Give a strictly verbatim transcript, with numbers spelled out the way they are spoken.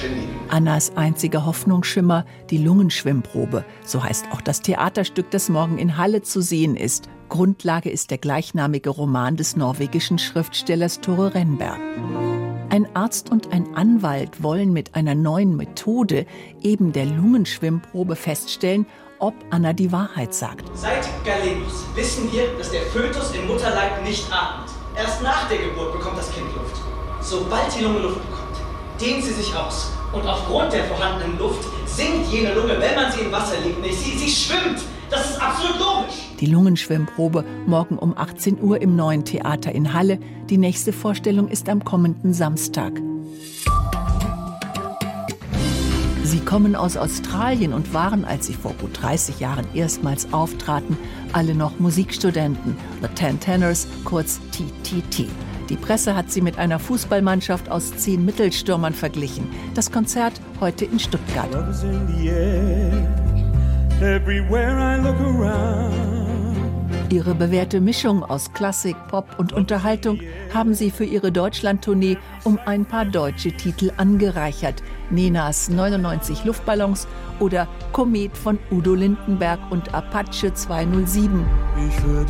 verständigen. Annas einziger Hoffnungsschimmer, die Lungenschwimmprobe. So heißt auch das Theaterstück, das morgen in Halle zu sehen ist. Grundlage ist der gleichnamige Roman des norwegischen Schriftstellers Tore Renberg. Ein Arzt und ein Anwalt wollen mit einer neuen Methode, eben der Lungenschwimmprobe, feststellen, ob Anna die Wahrheit sagt. Seit Galenos wissen wir, dass der Fötus im Mutterleib nicht atmet. Erst nach der Geburt bekommt das Kind Luft. Sobald die Lunge Luft bekommt, dehnt sie sich aus. Und aufgrund der vorhandenen Luft sinkt jene Lunge, wenn man sie im Wasser legt, nicht. Sie, sie schwimmt. Das ist absolut logisch. Die Lungenschwimmprobe morgen um achtzehn Uhr im Neuen Theater in Halle. Die nächste Vorstellung ist am kommenden Samstag. Sie kommen aus Australien und waren, als sie vor gut dreißig Jahren erstmals auftraten, alle noch Musikstudenten. The Ten Tenors, kurz T T T. Die Presse hat sie mit einer Fußballmannschaft aus zehn Mittelstürmern verglichen. Das Konzert heute in Stuttgart. Ihre bewährte Mischung aus Klassik, Pop und Unterhaltung haben sie für ihre Deutschlandtournee um ein paar deutsche Titel angereichert. Nenas neunundneunzig Luftballons oder Komet von Udo Lindenberg und Apache zweihundertsieben.